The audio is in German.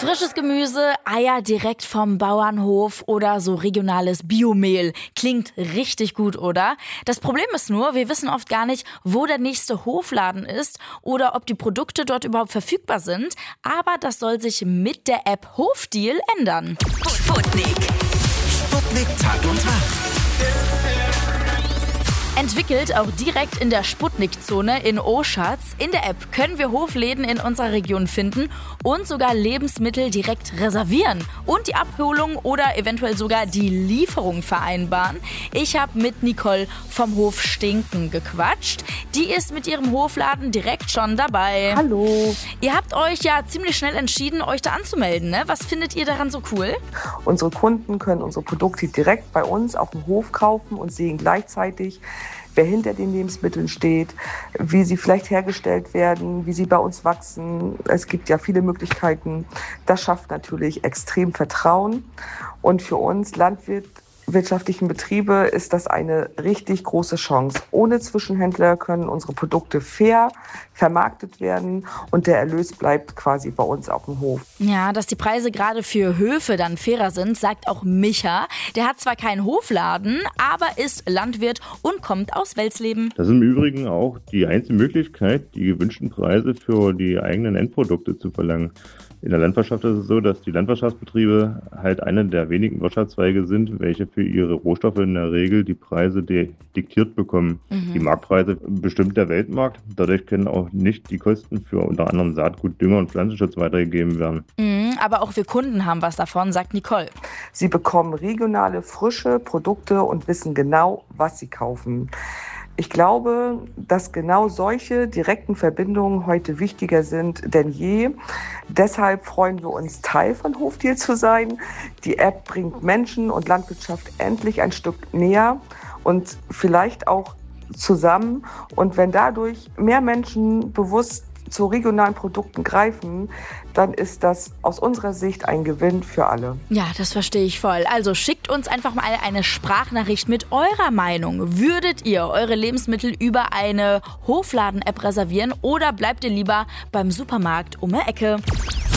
Frisches Gemüse, Eier direkt vom Bauernhof oder so regionales Biomehl. Klingt richtig gut, oder? Das Problem ist nur, wir wissen oft gar nicht, wo der nächste Hofladen ist oder ob die Produkte dort überhaupt verfügbar sind. Aber das soll sich mit der App Hofdeal ändern. Sputnik. Sputnik Tag und Tag. Entwickelt auch direkt in der Sputnik-Zone in Oschatz. In der App können wir Hofläden in unserer Region finden und sogar Lebensmittel direkt reservieren und die Abholung oder eventuell sogar die Lieferung vereinbaren. Ich habe mit Nicole vom Hof Stinken gequatscht. Die ist mit ihrem Hofladen direkt schon dabei. Hallo. Ihr habt euch ja ziemlich schnell entschieden, euch da anzumelden, ne? Was findet ihr daran so cool? Unsere Kunden können unsere Produkte direkt bei uns auf dem Hof kaufen und sehen gleichzeitig, wer hinter den Lebensmitteln steht, wie sie vielleicht hergestellt werden, wie sie bei uns wachsen. Es gibt ja viele Möglichkeiten. Das schafft natürlich extrem Vertrauen. Und für uns landwirtschaftlichen Betriebe ist das eine richtig große Chance. Ohne Zwischenhändler können unsere Produkte fair vermarktet werden und der Erlös bleibt quasi bei uns auf dem Hof. Ja, dass die Preise gerade für Höfe dann fairer sind, sagt auch Micha. Der hat zwar keinen Hofladen, aber ist Landwirt und kommt aus Welsleben. Das ist im Übrigen auch die einzige Möglichkeit, die gewünschten Preise für die eigenen Endprodukte zu verlangen. In der Landwirtschaft ist es so, dass die Landwirtschaftsbetriebe halt eine der wenigen Wirtschaftszweige sind, welche für ihre Rohstoffe in der Regel die Preise diktiert bekommen. Die Marktpreise bestimmt der Weltmarkt. Dadurch können auch nicht die Kosten für unter anderem Saatgut, Dünger und Pflanzenschutz weitergegeben werden. Aber auch wir Kunden haben was davon, sagt Nicole. Sie bekommen regionale, frische Produkte und wissen genau, was sie kaufen. Ich glaube, dass genau solche direkten Verbindungen heute wichtiger sind denn je. Deshalb freuen wir uns, Teil von Hofdeal zu sein. Die App bringt Menschen und Landwirtschaft endlich ein Stück näher und vielleicht auch zusammen. Und wenn dadurch mehr Menschen bewusst zu regionalen Produkten greifen, dann ist das aus unserer Sicht ein Gewinn für alle. Ja, das verstehe ich voll. Also schickt uns einfach mal eine Sprachnachricht mit eurer Meinung. Würdet ihr eure Lebensmittel über eine Hofladen-App reservieren oder bleibt ihr lieber beim Supermarkt um die Ecke?